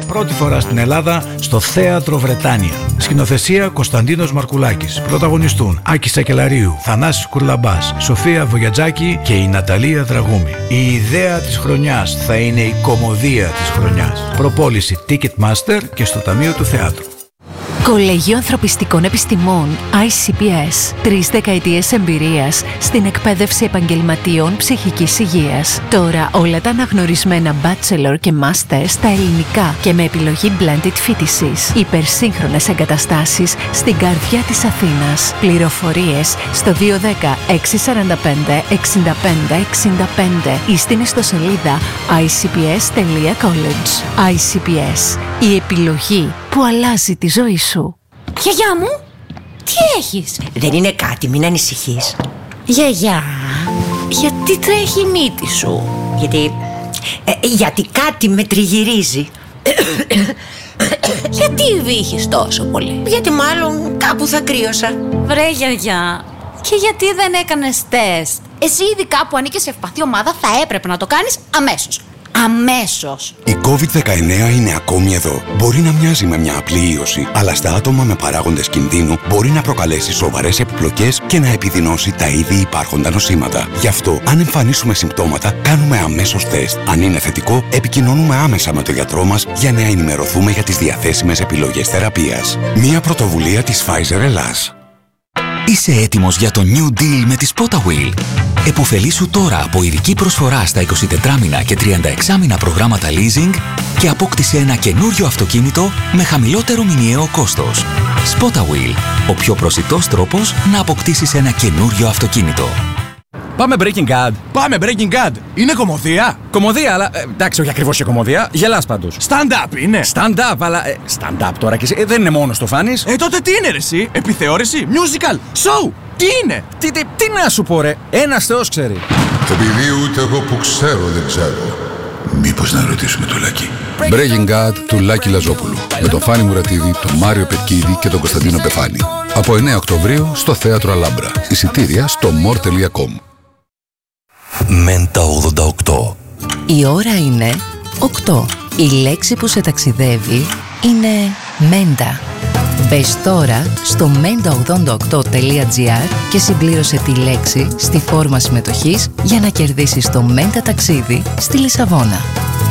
πρώτη φορά στην Ελλάδα στο Θέατρο Βρετάνια. Σκηνοθεσία Κωνσταντίνος Μαρκουλάκης. Πρωταγωνιστούν Άκης Σακελαρίου, Θανάσης Κουρλαμπάς, Σοφία Βογιατζάκη και η Ναταλία Δραγούμη. Η ιδέα της χρονιάς θα είναι η κωμωδία της χρονιάς. Προπόληση Ticketmaster και στο Ταμείο του Θεάτρου. Κολέγιο Ανθρωπιστικών Επιστημών ICPS. 3 δεκαετίες εμπειρίας στην εκπαίδευση επαγγελματιών ψυχικής υγείας. Τώρα όλα τα αναγνωρισμένα bachelor και master στα ελληνικά και με επιλογή blended φοιτησής. Υπερσύγχρονες εγκαταστάσεις στην καρδιά της Αθήνας. Πληροφορίες στο 210 645 65 65 ή στην ιστοσελίδα icps.college. ICPS. Η επιλογή που αλλάζει τη ζωή σου. Γιαγιά μου, τι έχεις? Δεν είναι κάτι, μην ανησυχείς. Γιαγιά, γιατί τρέχει η μύτη σου? Γιατί κάτι με τριγυρίζει. Γιατί βύχεις τόσο πολύ? Γιατί μάλλον κάπου θα κρύωσα. Βρε γιαγιά, και γιατί δεν έκανες τεστ? Εσύ ειδικά που ανήκεις σε ευπαθή ομάδα θα έπρεπε να το κάνεις αμέσως. Αμέσως. Η COVID-19 είναι ακόμη εδώ. Μπορεί να μοιάζει με μια απλή ίωση, αλλά στα άτομα με παράγοντες κινδύνου μπορεί να προκαλέσει σοβαρές επιπλοκές και να επιδεινώσει τα ήδη υπάρχοντα νοσήματα. Γι' αυτό, αν εμφανίσουμε συμπτώματα, κάνουμε αμέσως τεστ. Αν είναι θετικό, επικοινωνούμε άμεσα με τον γιατρό μας για να ενημερωθούμε για τις διαθέσιμες επιλογές θεραπείας. Μια πρωτοβουλία της Pfizer Ελλάς. Είσαι έτοιμος για το New Deal με τη Spotawheel? Εποφελήσου τώρα από ειδική προσφορά στα 24 μήνα και 36 μήνα προγράμματα leasing και απόκτησε ένα καινούριο αυτοκίνητο με χαμηλότερο μηνιαίο κόστος. Spotawheel, ο πιο προσιτός τρόπος να αποκτήσεις ένα καινούριο αυτοκίνητο. Πάμε Breaking Bad. Πάμε Breaking Bad. Είναι κωμωδία. Κωμωδία, αλλά εντάξει, όχι ακριβώς και κωμωδία. Γελάς πάντως. Stand-up είναι. Stand-up, αλλά. Stand-up τώρα και εσύ. Δεν είναι μόνο το φάνης. Τότε τι είναι, ρε, εσύ? Επιθεώρηση, musical, show. Τι είναι? Τι να σου πω, ρε. Ένας Θεός ξέρει. Επειδή ούτε εγώ που ξέρω δεν ξέρω. Μήπως να ρωτήσουμε το Λάκη. Breaking Bad του Λάκη Λαζόπουλου. Με τον Φάνη Μουρατίδη, τον Μάριο Πετκίδη και τον Κωνσταντίνο Πεφάνη. Από 9 Οκτωβρίου στο Θέατρο Αλάμπρα. Εισιτήρια στο more.com. Μέντα 88. Η ώρα είναι 8. Η λέξη που σε ταξιδεύει είναι μέντα. Μπες τώρα στο menta88.gr και συμπλήρωσε τη λέξη στη φόρμα συμμετοχής για να κερδίσεις το μέντα ταξίδι στη Λισαβόνα.